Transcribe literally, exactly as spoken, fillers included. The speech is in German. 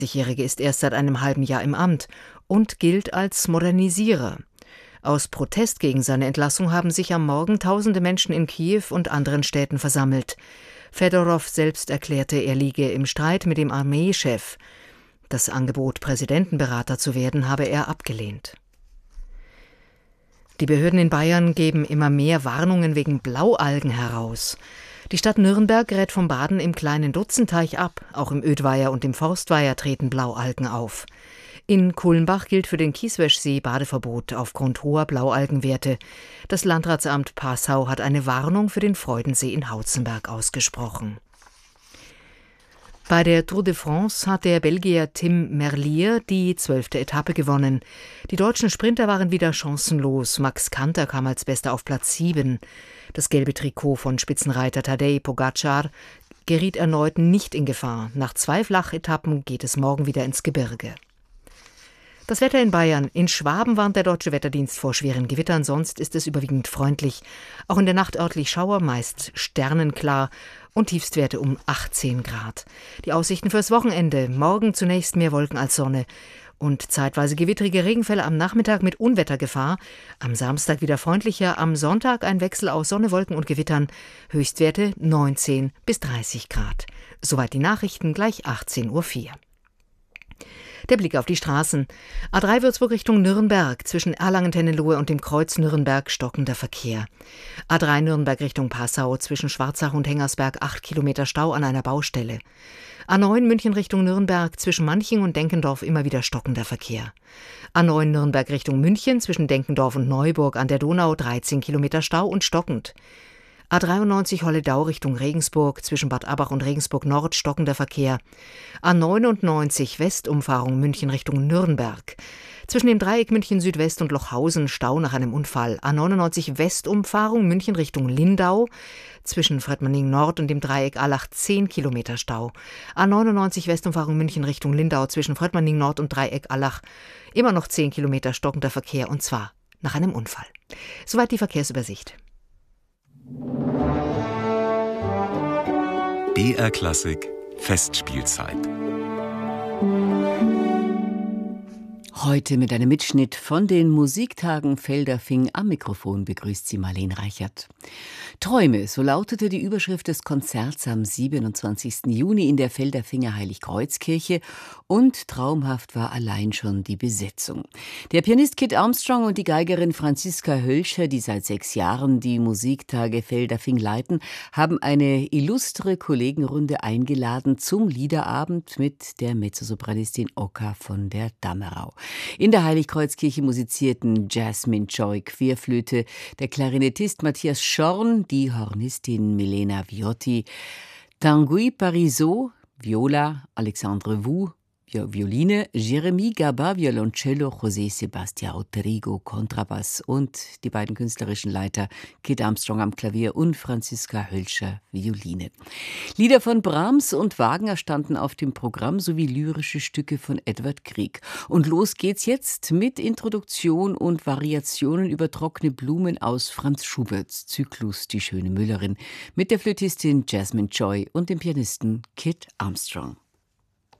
Der Jährige ist erst seit einem halben Jahr im Amt und gilt als Modernisierer. Aus Protest gegen seine Entlassung haben sich am Morgen tausende Menschen in Kiew und anderen Städten versammelt. Fedorow selbst erklärte, er liege im Streit mit dem Armeechef. Das Angebot, Präsidentenberater zu werden, habe er abgelehnt. Die Behörden in Bayern geben immer mehr Warnungen wegen Blaualgen heraus. Die Stadt Nürnberg rät vom Baden im kleinen Dutzenteich ab. Auch im Ödweiher und im Forstweiher treten Blaualgen auf. In Kulmbach gilt für den Kieswäschsee Badeverbot aufgrund hoher Blaualgenwerte. Das Landratsamt Passau hat eine Warnung für den Freudensee in Hautzenberg ausgesprochen. Bei der Tour de France hat der Belgier Tim Merlier die zwölfte Etappe gewonnen. Die deutschen Sprinter waren wieder chancenlos. Max Kanter kam als Bester auf Platz sieben. Das gelbe Trikot von Spitzenreiter Tadej Pogačar geriet erneut nicht in Gefahr. Nach zwei Flachetappen geht es morgen wieder ins Gebirge. Das Wetter in Bayern. In Schwaben warnt der Deutsche Wetterdienst vor schweren Gewittern, sonst ist es überwiegend freundlich. Auch in der Nacht örtlich Schauer, meist sternenklar und Tiefstwerte um achtzehn Grad. Die Aussichten fürs Wochenende. Morgen zunächst mehr Wolken als Sonne und zeitweise gewittrige Regenfälle am Nachmittag mit Unwettergefahr. Am Samstag wieder freundlicher, am Sonntag ein Wechsel aus Sonne, Wolken und Gewittern. Höchstwerte neunzehn bis dreißig Grad. Soweit die Nachrichten, gleich achtzehn Uhr vier. Der Blick auf die Straßen. A drei Würzburg Richtung Nürnberg, zwischen Erlangen-Tennenlohe und dem Kreuz Nürnberg stockender Verkehr. A drei Nürnberg Richtung Passau, zwischen Schwarzach und Hengersberg acht Kilometer Stau an einer Baustelle. A neun München Richtung Nürnberg, zwischen Manching und Denkendorf immer wieder stockender Verkehr. A neun Nürnberg Richtung München, zwischen Denkendorf und Neuburg an der Donau dreizehn Kilometer Stau und stockend. A dreiundneunzig Holledau Richtung Regensburg, zwischen Bad Abbach und Regensburg Nord stockender Verkehr. A neunundneunzig Westumfahrung München Richtung Nürnberg. Zwischen dem Dreieck München Südwest und Lochhausen Stau nach einem Unfall. A neunundneunzig Westumfahrung München Richtung Lindau. Zwischen Fredmanning Nord und dem Dreieck Allach zehn Kilometer Stau. A neunundneunzig Westumfahrung München Richtung Lindau zwischen Fredmanning Nord und Dreieck Allach. Immer noch zehn Kilometer stockender Verkehr und zwar nach einem Unfall. Soweit die Verkehrsübersicht. B R Klassik Festspielzeit. Heute mit einem Mitschnitt von den Musiktagen Feldafing. Am Mikrofon begrüßt sie Marlene Reichert. Träume, so lautete die Überschrift des Konzerts am siebenundzwanzigsten Juni in der Feldafinger Heiligkreuzkirche, und traumhaft war allein schon die Besetzung. Der Pianist Kit Armstrong und die Geigerin Franziska Hölscher, die seit sechs Jahren die Musiktage Feldafing leiten, haben eine illustre Kollegenrunde eingeladen zum Liederabend mit der Mezzosopranistin Oka von der Dammerau. In der Heiligkreuzkirche musizierten Jasmine Joy Querflöte, der Klarinettist Matthias Schorn, die Hornistin Milena Viotti, Tanguy Parisot, Viola, Alexandre Wu, Violine, Jérémy Gaba, Violoncello, José Sebastião Trigo, Kontrabass und die beiden künstlerischen Leiter Kit Armstrong am Klavier und Franziska Hölscher Violine. Lieder von Brahms und Wagner standen auf dem Programm sowie lyrische Stücke von Edward Grieg. Und los geht's jetzt mit Introduktion und Variationen über trockene Blumen aus Franz Schuberts Zyklus Die schöne Müllerin mit der Flötistin Jasmine Joy und dem Pianisten Kit Armstrong.